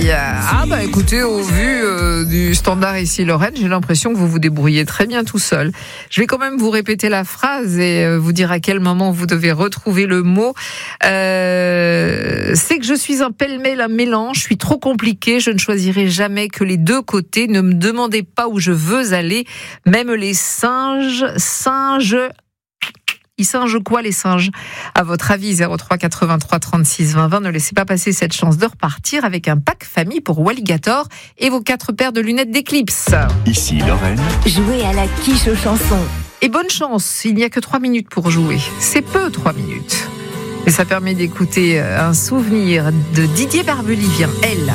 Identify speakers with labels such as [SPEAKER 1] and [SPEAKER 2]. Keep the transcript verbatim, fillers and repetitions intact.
[SPEAKER 1] Ah bah écoutez, au vu euh, du standard ici Lorraine, j'ai l'impression que vous vous débrouillez très bien tout seul. Je vais quand même vous répéter la phrase et euh, vous dire à quel moment vous devez retrouver le mot. Euh, c'est que je suis un pêle-mêle, un mélange, je suis trop compliqué, je ne choisirai jamais que les deux côtés. Ne me demandez pas où je veux aller, même les singes, singes... Ils singent quoi, les singes? À votre avis, zéro trois quatre-vingt-trois trente-six vingt vingt. Ne laissez pas passer cette chance de repartir avec un pack famille pour Walligator et vos quatre paires de lunettes d'Eclipse.
[SPEAKER 2] Ici Lorraine.
[SPEAKER 3] Jouez à la quiche aux chansons.
[SPEAKER 1] Et bonne chance, il n'y a que trois minutes pour jouer. C'est peu, trois minutes. Et ça permet d'écouter un souvenir de Didier Barbelivien, Elle.